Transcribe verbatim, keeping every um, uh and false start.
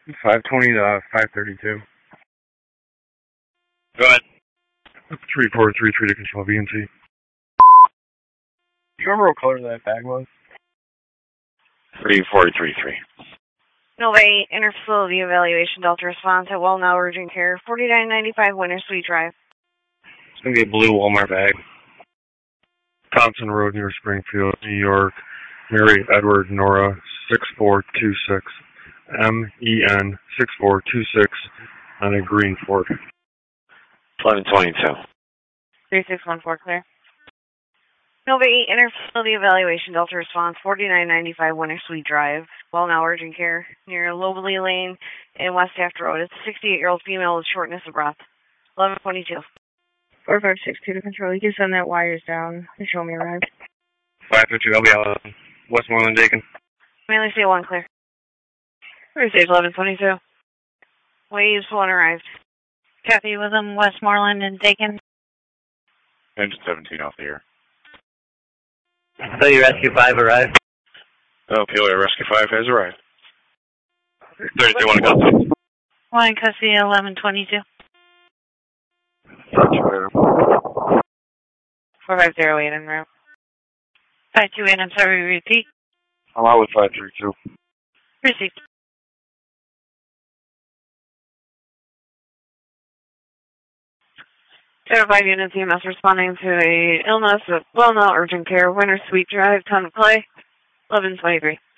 five twenty to five thirty-two. Go ahead. three four three three to control V N C. Do you remember what color that bag was? three four three three. Nova eight, interfacility evaluation, Delta response at Well Now Urgent Care, forty-nine ninety-five Winter Suite Drive. It's going to be a blue Walmart bag. Thompson Road near Springfield, New York. Mary Edward Nora six four two six. M E N six four two six on a green Ford. eleven twenty-two. three six one four, clear. Nova eight, interfacility evaluation, Delta response, forty-nine ninety-five Winter Suite Drive, Well Now Urgent Care, near Lobley Lane and West Taft Road. It's a sixty-eight-year-old female with shortness of breath. eleven twenty-two. four five six two to control. You can send that wires down and show me arrived. five fifty, I'll be out of Westmoreland, Dakin. Mainly say one, clear. Thursday, eleven twenty-two. Waves, one arrived. Copy with them, Westmoreland and Dakin. Engine seventeen off the air. So your Rescue five arrived? Oh, P O A Rescue five has arrived. thirty-two, one to go. One custody, eleven twenty-two. four five zero eight en route. five two eight, I'm sorry, repeat. I'm out with five three two. Received. Zero five units E M S responding to a illness at Well Now Urgent Care, Winter Suite Drive, time to play, eleven twenty-three.